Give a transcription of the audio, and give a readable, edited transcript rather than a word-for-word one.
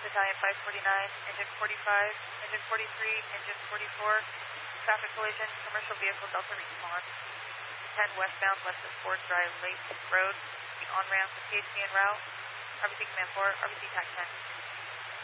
Battalion 549, Engine 45, Engine 43, Engine 44, traffic collision, commercial vehicle Delta response, 10 westbound west of Ford Drive Lake Road, the on-ramp to PHC en route, RBC Command 4, RBC TAC 10.